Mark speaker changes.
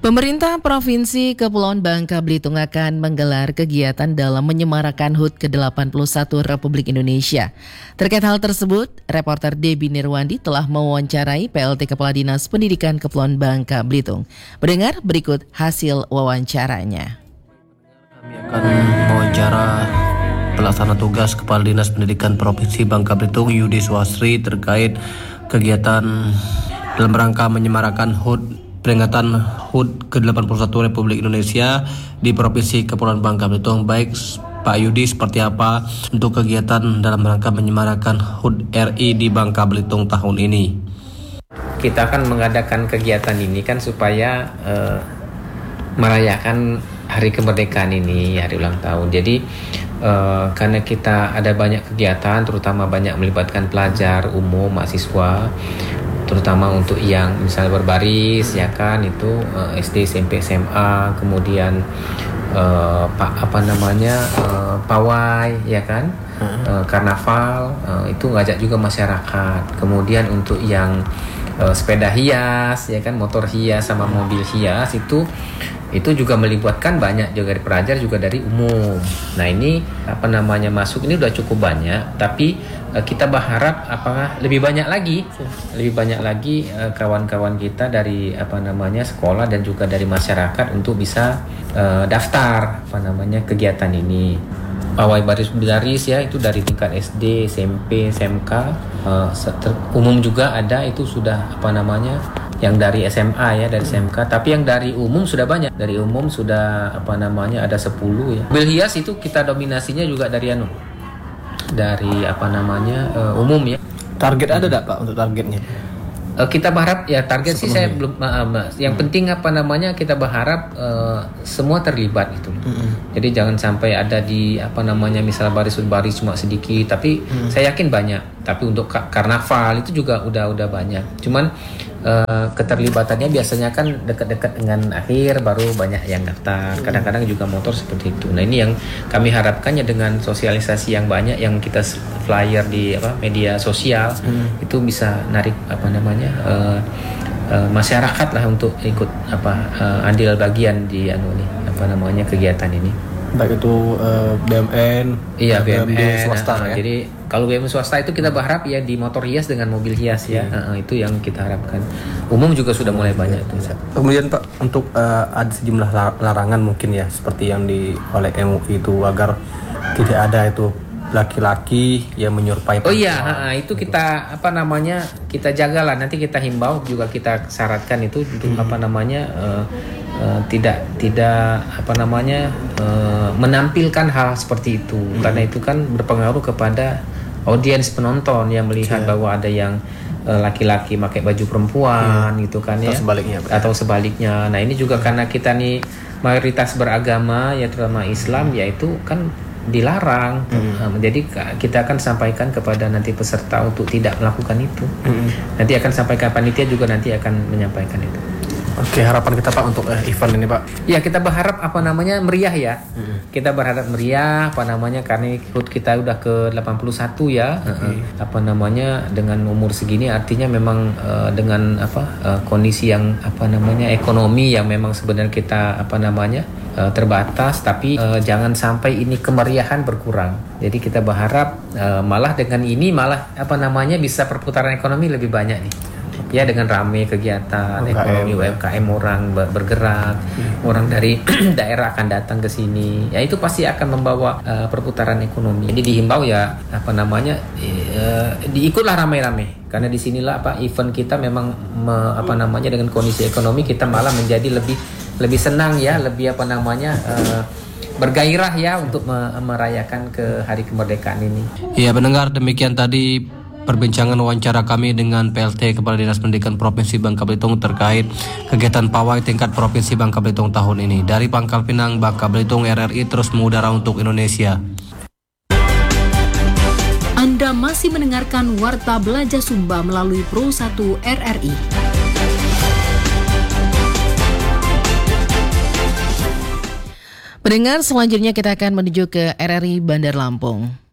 Speaker 1: Pemerintah Provinsi Kepulauan Bangka Belitung akan menggelar kegiatan dalam menyemarakan HUT ke-81 Republik Indonesia. Terkait hal tersebut, reporter Debbie Nirwandi telah mewawancarai PLT Kepala Dinas Pendidikan Kepulauan Bangka Belitung. Mendengar berikut hasil wawancaranya.
Speaker 2: Kami akan mewawancara pelaksana tugas Kepala Dinas Pendidikan Provinsi Bangka Belitung Yudi Swasri terkait kegiatan dalam rangka menyemarakan peringatan HUT ke-81 Republik Indonesia di Provinsi Kepulauan Bangka Belitung. Baik Pak Yudi, seperti apa untuk kegiatan dalam rangka menyemarakan HUT RI di Bangka Belitung tahun ini?
Speaker 3: Kita akan mengadakan kegiatan ini kan supaya merayakan hari kemerdekaan ini, hari ulang tahun. Jadi karena kita ada banyak kegiatan, terutama banyak melibatkan pelajar umum, mahasiswa, terutama untuk yang misalnya berbaris ya kan, itu SD, SMP, SMA, kemudian pawai ya kan, karnaval, itu ngajak juga masyarakat. Kemudian untuk yang sepeda hias ya kan, motor hias sama mobil hias, itu juga melibatkan banyak juga dari pelajar juga dari umum. Nah ini masuk ini udah cukup banyak, tapi kita berharap lebih banyak lagi kawan-kawan kita dari sekolah dan juga dari masyarakat untuk bisa daftar kegiatan ini. Pawai baris ya, itu dari tingkat SD, SMP, SMK, umum juga ada, itu sudah yang dari SMA ya, dari SMK, tapi yang dari umum sudah banyak. Dari umum sudah ada 10 ya. Mobil hias itu kita dominasinya juga dari umum ya.
Speaker 2: Target ada enggak Pak untuk targetnya?
Speaker 3: Kita berharap ya target sih saya belum yang penting kita berharap semua terlibat gitu. Jadi jangan sampai ada di misalnya baris cuma sedikit, tapi saya yakin banyak. Tapi untuk karnaval itu juga udah banyak. Cuman keterlibatannya biasanya kan dekat-dekat dengan akhir baru banyak yang daftar. Kadang-kadang juga motor seperti itu. Nah ini yang kami harapkannya dengan sosialisasi yang banyak, yang kita flyer di media sosial, itu bisa narik masyarakat lah untuk ikut andil bagian di kegiatan ini.
Speaker 2: Baik itu BUMN,
Speaker 3: iya BUMN
Speaker 2: swasta ya.
Speaker 3: Jadi kalau BUMN swasta itu kita berharap ya di motor hias dengan mobil hias ya. Itu yang kita harapkan. Umum juga sudah mulai banyak tuh.
Speaker 2: Kemudian Pak, untuk ada sejumlah larangan mungkin ya, seperti yang oleh MUI itu, agar tidak ada itu laki-laki yang menyerupai perempuan.
Speaker 3: Oh iya, itu kita kita jagalah, nanti kita himbau juga, kita syaratkan itu untuk tidak menampilkan hal seperti itu, karena itu kan berpengaruh kepada audiens penonton yang melihat bahwa ada yang laki-laki pakai baju perempuan gitu kan ya, atau sebaliknya. Nah ini juga karena kita nih mayoritas beragama ya, terutama Islam, yaitu kan dilarang. Jadi kita akan sampaikan kepada nanti peserta untuk tidak melakukan itu. Nanti akan sampaikan panitia juga, nanti akan menyampaikan itu.
Speaker 2: Oke, harapan kita Pak untuk event ini Pak?
Speaker 3: Ya kita berharap meriah ya. Kita berharap meriah karena HUT kita udah ke 81 ya. Dengan umur segini, artinya memang dengan kondisi yang ekonomi yang memang sebenarnya kita terbatas, tapi jangan sampai ini kemeriahan berkurang. Jadi kita berharap malah dengan ini bisa perputaran ekonomi lebih banyak nih. Ya dengan ramai kegiatan ekonomi UMKM, orang bergerak, orang dari daerah akan datang ke sini. Ya itu pasti akan membawa perputaran ekonomi. Jadi dihimbau ya diikutlah ramai-ramai. Karena disinilah event kita memang dengan kondisi ekonomi kita malah menjadi lebih senang ya, lebih bergairah ya untuk merayakan ke hari kemerdekaan ini.
Speaker 2: Iya, pendengar, demikian tadi perbincangan wawancara kami dengan PLT Kepala Dinas Pendidikan Provinsi Bangka Belitung terkait kegiatan pawai tingkat Provinsi Bangka Belitung tahun ini. Dari Pangkal Pinang, Bangka Belitung, RRI terus mengudara untuk Indonesia.
Speaker 4: Anda masih mendengarkan Warta Belajar Sumba melalui Pro 1 RRI.
Speaker 1: Pendengar, selanjutnya kita akan menuju ke RRI Bandar Lampung.